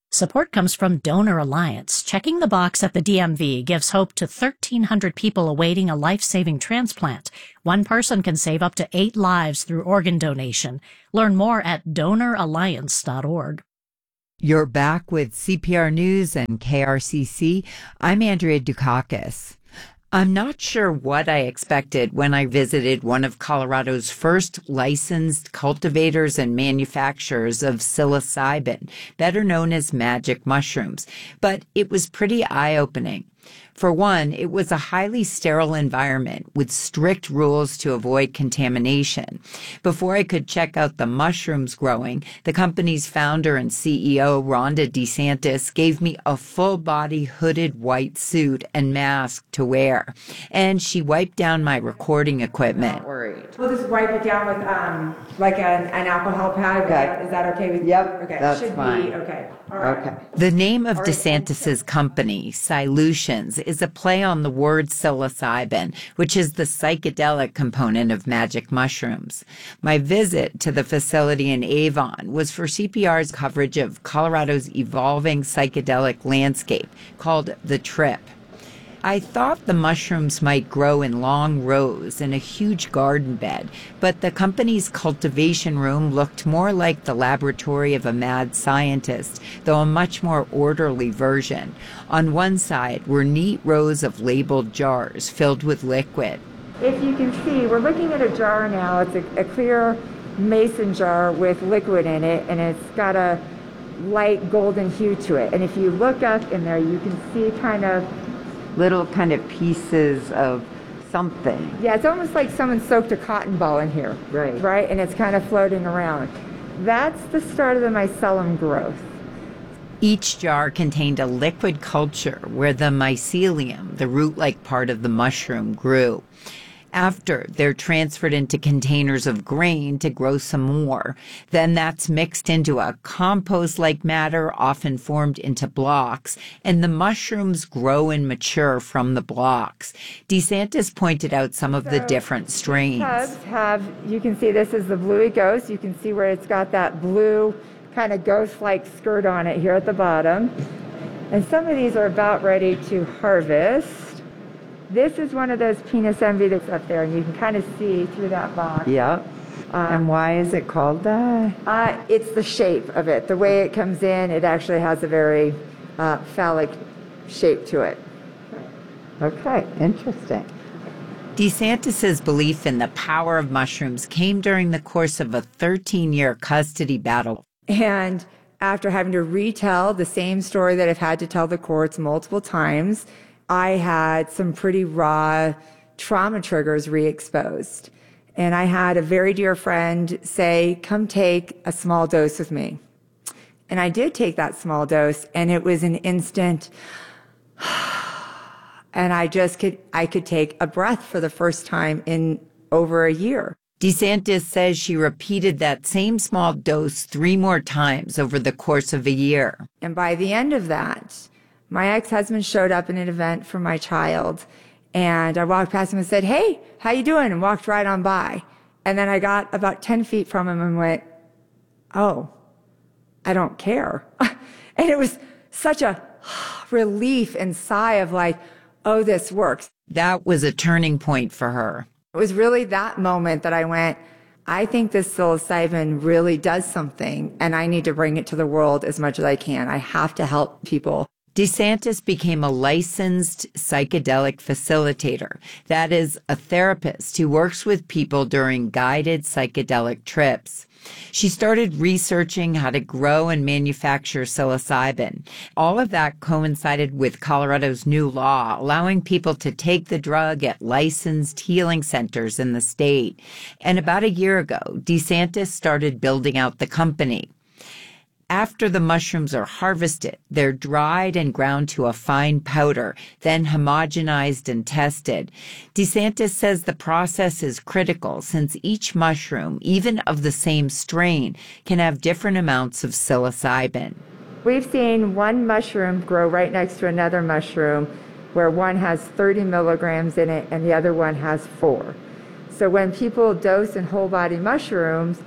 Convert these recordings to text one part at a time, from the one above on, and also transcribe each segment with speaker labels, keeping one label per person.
Speaker 1: Support comes from Donor Alliance. Checking the box at the DMV gives hope to 1,300 people awaiting a life-saving transplant. One person can save up to 8 lives through organ donation. Learn more at donoralliance.org.
Speaker 2: You're back with CPR News and KRCC. I'm Andrea Dukakis. I'm not sure what I expected when I visited one of Colorado's first licensed cultivators and manufacturers of psilocybin, better known as magic mushrooms, but it was pretty eye-opening. For one, it was a highly sterile environment with strict rules to avoid contamination. Before I could check out the mushrooms growing, the company's founder and CEO, Rhonda DeSantis, gave me a full-body hooded white suit and mask to wear, and she wiped down my recording equipment.
Speaker 3: Not worried. We'll just wipe it down with like an alcohol pad. Okay. Is that okay with you?
Speaker 4: Yep,
Speaker 3: okay.
Speaker 4: that's
Speaker 3: Should
Speaker 4: fine.
Speaker 3: Be okay. All right.
Speaker 4: Okay.
Speaker 2: The name of DeSantis's company, Scilutions, is a play on the word psilocybin, which is the psychedelic component of magic mushrooms. My visit to the facility in Avon was for CPR's coverage of Colorado's evolving psychedelic landscape called The Trip. I thought the mushrooms might grow in long rows in a huge garden bed, but the company's cultivation room looked more like the laboratory of a mad scientist, though a much more orderly version. On one side were neat rows of labeled jars filled with liquid.
Speaker 3: If you can see, we're looking at a jar now. It's a clear mason jar with liquid in it, and it's got a light golden hue to it. And if you look up in there, you can see
Speaker 4: Little kind of pieces of something.
Speaker 3: Yeah, it's almost like someone soaked a cotton ball in here.
Speaker 4: Right.
Speaker 3: Right? And it's kind of floating around. That's the start of the mycelium growth.
Speaker 2: Each jar contained a liquid culture where the mycelium, the root-like part of the mushroom, grew. After, they're transferred into containers of grain to grow some more. Then that's mixed into a compost-like matter, often formed into blocks, and the mushrooms grow and mature from the blocks. DeSantis pointed out some of the different strains.
Speaker 3: You can see this is the bluey ghost. You can see where it's got that blue kind of ghost-like skirt on it here at the bottom. And some of these are about ready to harvest. This is one of those penis envy that's up there, and you can kind of see through that box.
Speaker 4: Yep. And why is it called that?
Speaker 3: It's the shape of it. The way it comes in, it actually has a very phallic shape to it.
Speaker 4: Okay, interesting.
Speaker 2: DeSantis's belief in the power of mushrooms came during the course of a 13-year custody battle.
Speaker 3: And after having to retell the same story that I've had to tell the courts multiple times, I had some pretty raw trauma triggers re-exposed. And I had a very dear friend say, come take a small dose with me. And I did take that small dose, and it was an instant, and I could take a breath for the first time in over a year.
Speaker 2: DeSantis says she repeated that same small dose 3 more times over the course of a year.
Speaker 3: And by the end of that, my ex-husband showed up in an event for my child, and I walked past him and said, hey, how you doing? And walked right on by. And then I got about 10 feet from him and went, oh, I don't care. And it was such a relief and sigh of like, oh, this works.
Speaker 2: That was a turning point for her.
Speaker 3: It was really that moment that I went, I think this psilocybin really does something, and I need to bring it to the world as much as I can. I have to help people.
Speaker 2: DeSantis became a licensed psychedelic facilitator. That is, a therapist who works with people during guided psychedelic trips. She started researching how to grow and manufacture psilocybin. All of that coincided with Colorado's new law, allowing people to take the drug at licensed healing centers in the state. And about a year ago, DeSantis started building out the company. After the mushrooms are harvested, they're dried and ground to a fine powder, then homogenized and tested. DeSantis says the process is critical since each mushroom, even of the same strain, can have different amounts of psilocybin.
Speaker 3: We've seen one mushroom grow right next to another mushroom where one has 30 milligrams in it and the other one has 4. So when people dose in whole body mushrooms,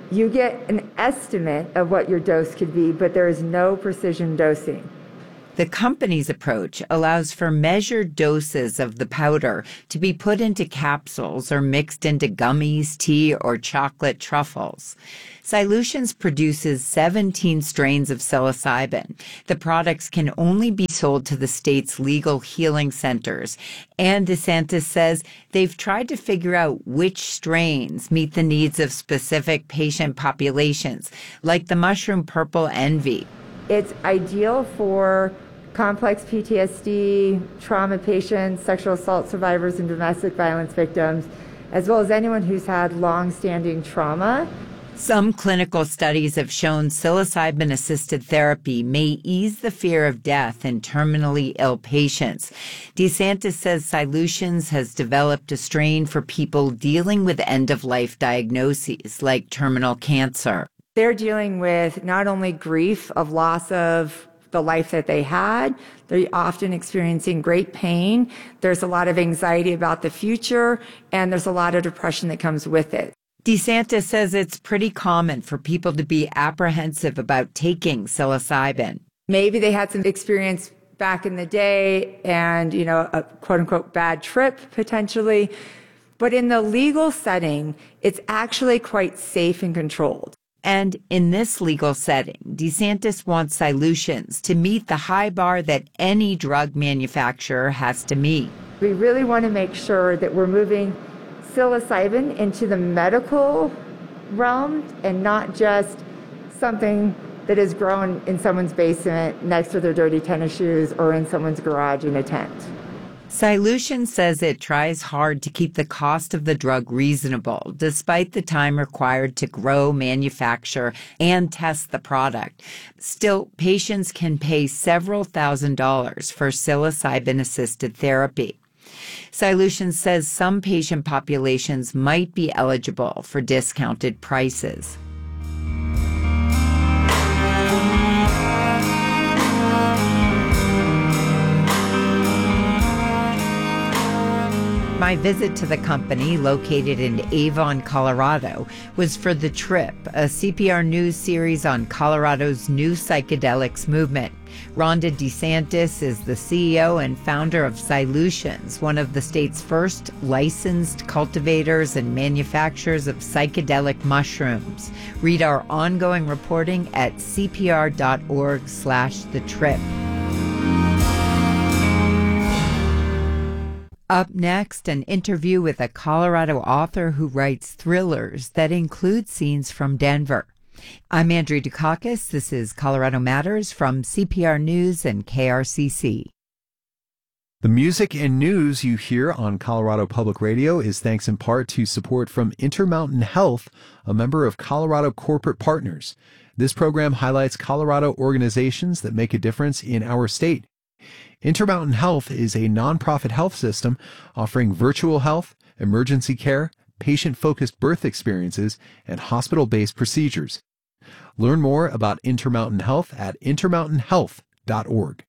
Speaker 3: You get an estimate of what your dose could be, but there is no precision dosing.
Speaker 2: The company's approach allows for measured doses of the powder to be put into capsules or mixed into gummies, tea, or chocolate truffles. Solutions produces 17 strains of psilocybin. The products can only be sold to the state's legal healing centers. And DeSantis says they've tried to figure out which strains meet the needs of specific patient populations, like the mushroom purple envy.
Speaker 3: It's ideal for complex PTSD, trauma patients, sexual assault survivors, and domestic violence victims, as well as anyone who's had long-standing trauma.
Speaker 2: Some clinical studies have shown psilocybin-assisted therapy may ease the fear of death in terminally ill patients. DeSantis says Solutions has developed a strain for people dealing with end-of-life diagnoses like terminal cancer.
Speaker 3: They're dealing with not only grief of loss of the life that they had, they're often experiencing great pain. There's a lot of anxiety about the future, and there's a lot of depression that comes with it.
Speaker 2: DeSantis says it's pretty common for people to be apprehensive about taking psilocybin.
Speaker 3: Maybe they had some experience back in the day and, a quote unquote bad trip potentially. But in the legal setting, it's actually quite safe and controlled.
Speaker 2: And in this legal setting, DeSantis wants Solutions to meet the high bar that any drug manufacturer has to meet.
Speaker 3: We really want to make sure that we're moving psilocybin into the medical realm and not just something that is grown in someone's basement next to their dirty tennis shoes or in someone's garage in a tent.
Speaker 2: Solutions says it tries hard to keep the cost of the drug reasonable, despite the time required to grow, manufacture, and test the product. Still, patients can pay several $1,000s for psilocybin-assisted therapy. Solutions says some patient populations might be eligible for discounted prices. My visit to the company, located in Avon, Colorado, was for The Trip, a CPR News series on Colorado's new psychedelics movement. Rhonda DeSantis is the CEO and founder of Solutions, one of the state's first licensed cultivators and manufacturers of psychedelic mushrooms. Read our ongoing reporting at cpr.org/thetrip. Up next, an interview with a Colorado author who writes thrillers that include scenes from Denver. I'm Andrea Dukakis. This is Colorado Matters from CPR News and KRCC.
Speaker 5: The music and news you hear on Colorado Public Radio is thanks in part to support from Intermountain Health, a member of Colorado Corporate Partners. This program highlights Colorado organizations that make a difference in our state. Intermountain Health is a nonprofit health system offering virtual health, emergency care, patient-focused birth experiences, and hospital-based procedures. Learn more about Intermountain Health at intermountainhealth.org.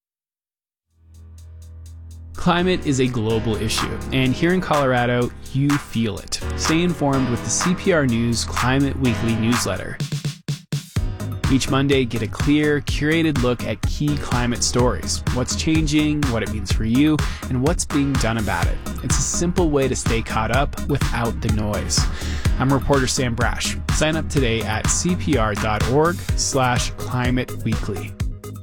Speaker 6: Climate is a global issue, and here in Colorado, you feel it. Stay informed with the CPR News Climate Weekly newsletter. Each Monday, get a clear, curated look at key climate stories, what's changing, what it means for you, and what's being done about it. It's a simple way to stay caught up without the noise. I'm reporter Sam Brash. Sign up today at cpr.org/climateweekly.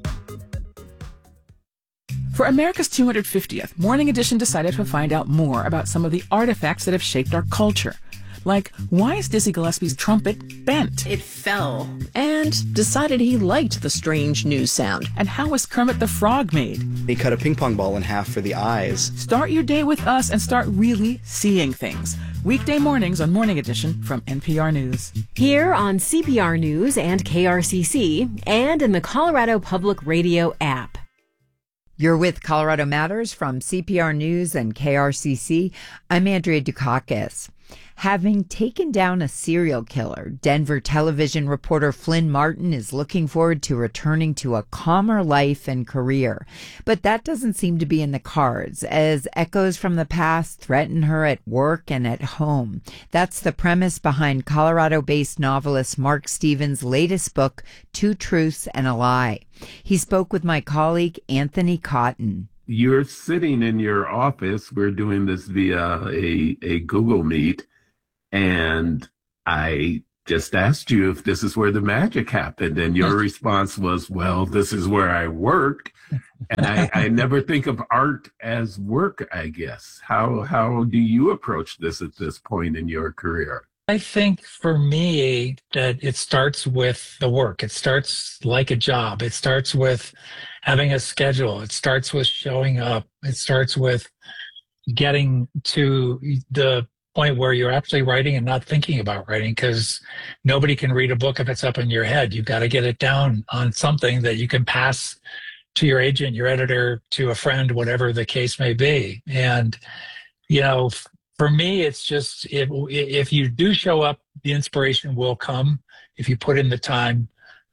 Speaker 7: For America's 250th, Morning Edition decided to find out more about some of the artifacts that have shaped our culture. Like, why is Dizzy Gillespie's trumpet bent?
Speaker 8: It fell and decided he liked the strange new sound.
Speaker 7: And how was Kermit the Frog made?
Speaker 9: He cut a ping pong ball in half for the eyes.
Speaker 7: Start your day with us and start really seeing things. Weekday mornings on Morning Edition from NPR News.
Speaker 10: Here on CPR News and KRCC and in the Colorado Public Radio app.
Speaker 2: You're with Colorado Matters from CPR News and KRCC. I'm Andrea Dukakis. Having taken down a serial killer, Denver television reporter Flynn Martin is looking forward to returning to a calmer life and career. But that doesn't seem to be in the cards, as echoes from the past threaten her at work and at home. That's the premise behind Colorado-based novelist Mark Stevens' latest book, Two Truths and a Lie. He spoke with my colleague Anthony Cotton.
Speaker 11: You're sitting in your office. We're doing this via a Google Meet. And I just asked you if this is where the magic happened. And your response was, well, this is where I work. And I never think of art as work, I guess. How do you approach this at this point in your career?
Speaker 12: I think for me that it starts with the work. It starts like a job. It starts with having a schedule. It starts with showing up. It starts with getting to the point where you're actually writing and not thinking about writing, because nobody can read a book if it's up in your head. You've got to get it down on something that you can pass to your agent, your editor, to a friend, whatever the case may be. And, you know, for me, it's just if you do show up, the inspiration will come if you put in the time,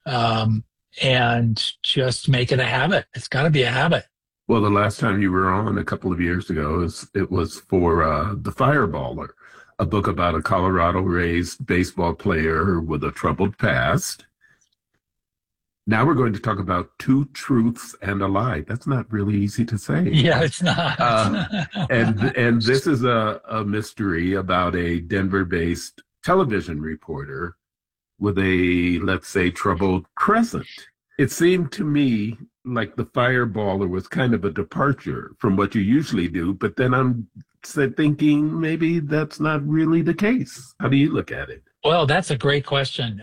Speaker 12: and just make it a habit. It's got to be a habit.
Speaker 11: Well, the last time you were on a couple of years ago, it was for The Fireballer, a book about a Colorado-raised baseball player with a troubled past. Now we're going to talk about Two Truths and a Lie. That's not really easy to say.
Speaker 12: Yeah, it's not.
Speaker 11: And this is a mystery about a Denver-based television reporter with a, let's say, troubled present. It seemed to me like The Fireballer was kind of a departure from what you usually do, but then I'm thinking maybe that's not really the case. How do you look at it?
Speaker 12: Well, that's a great question,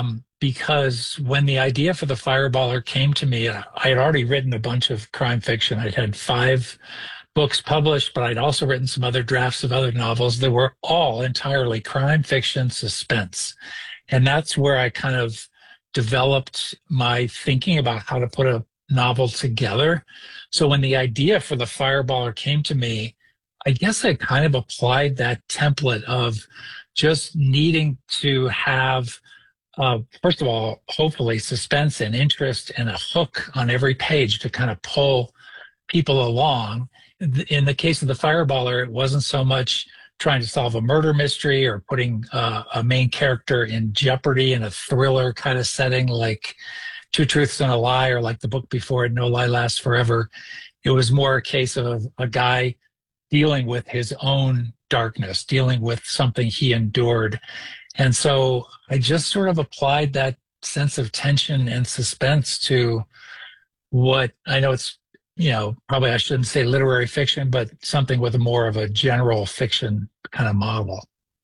Speaker 12: because when the idea for The Fireballer came to me, I had already written a bunch of crime fiction. I'd had 5 books published, but I'd also written some other drafts of other novels that were all entirely crime fiction suspense. And that's where I kind of developed my thinking about how to put a novel together. So when the idea for The Fireballer came to me, I guess I kind of applied that template of just needing to have, first of all, hopefully suspense and interest and a hook on every page to kind of pull people along. In the case of The Fireballer, it wasn't so much trying to solve a murder mystery or putting a main character in jeopardy in a thriller kind of setting like Two Truths and a Lie, or like the book before it, No Lie Lasts Forever. It was more a case of a guy dealing with his own darkness, dealing with something he endured. And so I just sort of applied that sense of tension and suspense to what I know it's, you know, probably I shouldn't say literary fiction, but something with more of a general fiction kind of model.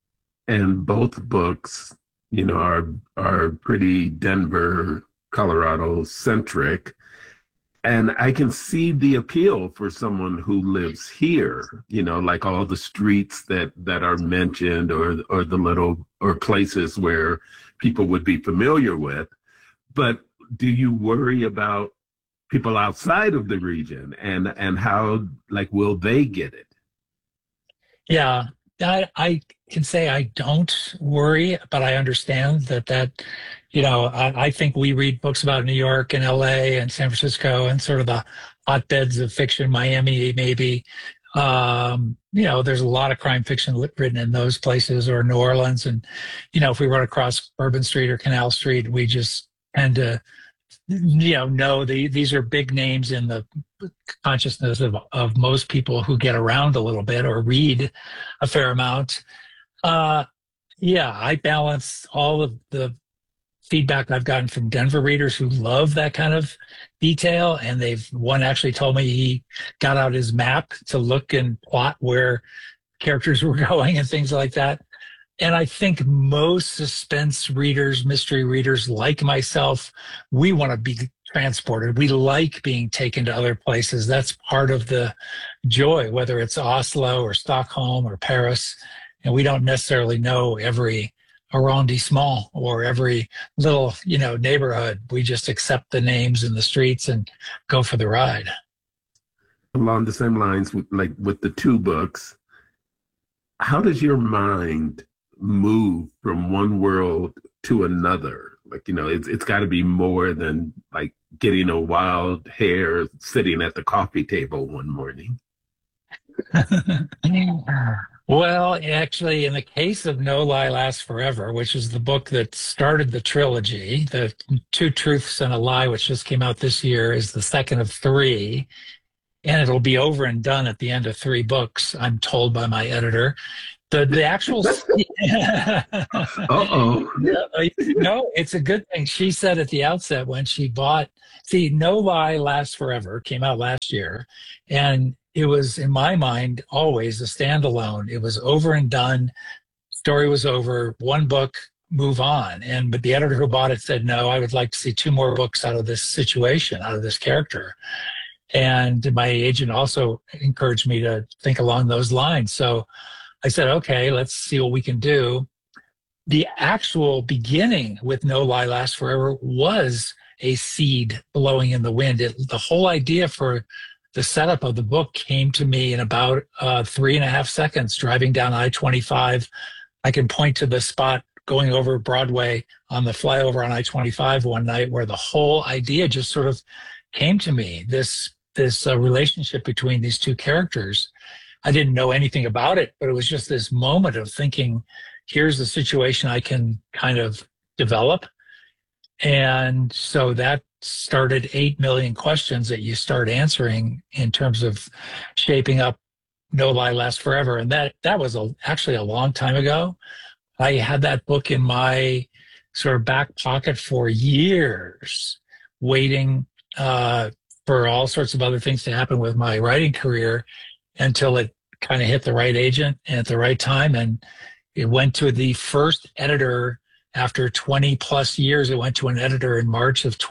Speaker 11: And both books, you know, are pretty Denver, Colorado centric. And I can see the appeal for someone who lives here, you know, like all the streets that are mentioned, or the little, or places where people would be familiar with. But do you worry about people outside of the region and how, like, will they get it?
Speaker 12: Yeah, I can say I don't worry, but I understand that, you know, I think we read books about New York and LA and San Francisco and sort of the hotbeds of fiction, Miami, maybe. You know, there's a lot of crime fiction written in those places, or New Orleans. And, you know, if we run across Bourbon Street or Canal Street, we just tend to, you know these are big names in the consciousness of most people who get around a little bit or read a fair amount. Yeah, I balance all of the feedback I've gotten from Denver readers who love that kind of detail. And one actually told me he got out his map to look and plot where characters were going and things like that. And I think most suspense readers, mystery readers like myself, we want to be transported. We like being taken to other places. That's part of the joy, whether it's Oslo or Stockholm or Paris. And we don't necessarily know every arrondissement or every little, you know, neighborhood. We just accept the names and the streets and go for the ride.
Speaker 11: Along the same lines with the 2 books, how does your mind move from one world to another? Like, it's got to be more than like getting a wild hare sitting at the coffee table one morning.
Speaker 12: Well, actually, in the case of No Lie Lasts Forever, which is the book that started the trilogy, The Two Truths and a Lie, which just came out this year, is the second of 3. And it'll be over and done at the end of 3 books, I'm told by my editor. The actual...
Speaker 11: Uh-oh.
Speaker 12: No, it's a good thing. She said at the outset when she bought... See, No Lie Lasts Forever came out last year, and it was, in my mind, always a standalone. It was over and done. Story was over. One book, move on. But the editor who bought it said, no, I would like to see 2 more books out of this situation, out of this character. And my agent also encouraged me to think along those lines. So I said, okay, let's see what we can do. The actual beginning with No Lie Lasts Forever was a seed blowing in the wind. The whole idea for the setup of the book came to me in about 3.5 seconds driving down I-25. I can point to the spot going over Broadway on the flyover on I-25 one night where the whole idea just sort of came to me, this relationship between these 2 characters. I didn't know anything about it, but it was just this moment of thinking, here's a situation I can kind of develop. And so that started 8 million questions that you start answering in terms of shaping up No Lie Lasts Forever. And that was actually a long time ago. I had that book in my sort of back pocket for years, waiting for all sorts of other things to happen with my writing career until it kind of hit the right agent at the right time. And it went to the first editor after 20 plus years. It went to an editor in March of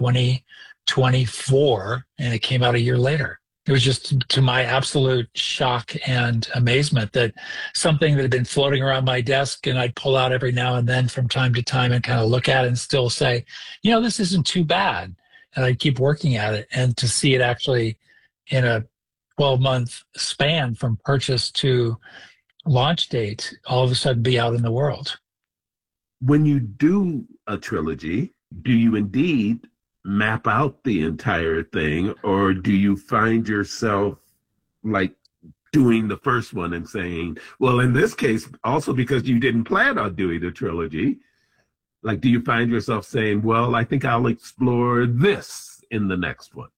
Speaker 12: 2024, and it came out a year later. It was just to my absolute shock and amazement that something that had been floating around my desk and I'd pull out every now and then from time to time and kind of look at it and still say, this isn't too bad. And I'd keep working at it. And to see it actually in a 12-month span from purchase to launch date, all of a sudden be out in the world.
Speaker 11: When you do a trilogy, do you indeed map out the entire thing, or do you find yourself like doing the first one and saying, well, in this case, also because you didn't plan on doing a trilogy, like, do you find yourself saying, well, I think I'll explore this in the next one?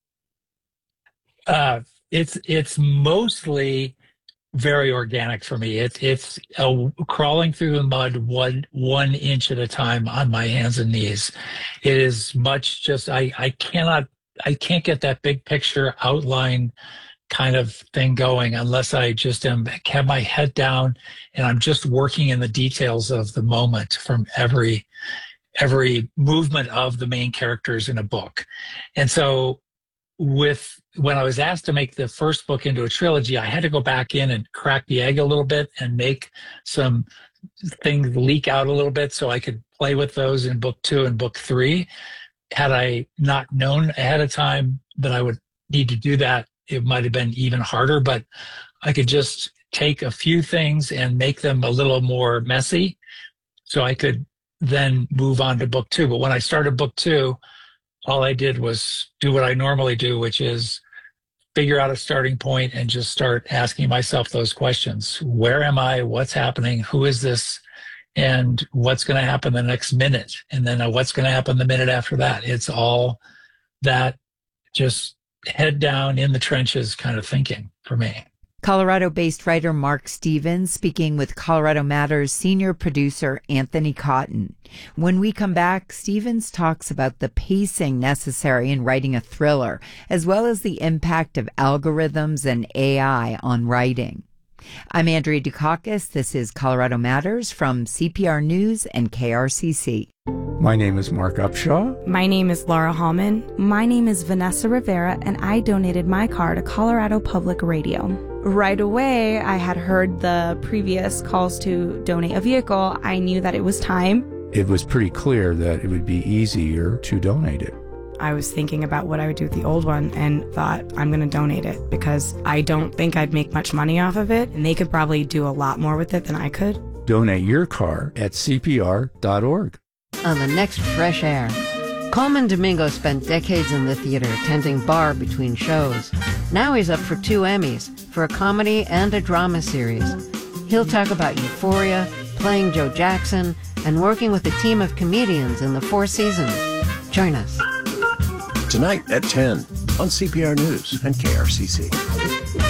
Speaker 12: It's mostly very organic for me. It's crawling through the mud one inch at a time on my hands and knees. It is much just I can't get that big picture outline kind of thing going unless I just have my head down and I'm just working in the details of the moment from every movement of the main characters in a book. And so when I was asked to make the first book into a trilogy, I had to go back in and crack the egg a little bit and make some things leak out a little bit so I could play with those in book 2 and book 3. Had I not known ahead of time that I would need to do that, it might have been even harder, but I could just take a few things and make them a little more messy so I could then move on to book 2. But when I started book 2, all I did was do what I normally do, which is figure out a starting point and just start asking myself those questions. Where am I? What's happening? Who is this? And what's going to happen the next minute? And then what's going to happen the minute after that? It's all that just head down in the trenches kind of thinking for me.
Speaker 2: Colorado-based writer Mark Stevens speaking with Colorado Matters senior producer Anthony Cotton. When we come back, Stevens talks about the pacing necessary in writing a thriller, as well as the impact of algorithms and AI on writing. I'm Andrea Dukakis. This is Colorado Matters from CPR News and KRCC.
Speaker 13: My name is Mark Upshaw.
Speaker 14: My name is Laura Hallman. My name is Vanessa Rivera, and I donated my car to Colorado Public Radio. Right away, I had heard the previous calls to donate a vehicle. I knew that it was time.
Speaker 13: It was pretty clear that it would be easier to donate it.
Speaker 14: I was thinking about what I would do with the old one and thought, I'm going to donate it because I don't think I'd make much money off of it, and they could probably do a lot more with it than I could.
Speaker 13: Donate your car at CPR.org.
Speaker 15: On the next Fresh Air, Coleman Domingo spent decades in the theater tending bar between shows. Now he's up for 2 Emmys for a comedy and a drama series. He'll talk about Euphoria, playing Joe Jackson, and working with a team of comedians in the 4 Seasons. Join us.
Speaker 16: Tonight at 10 on CPR News and KRCC.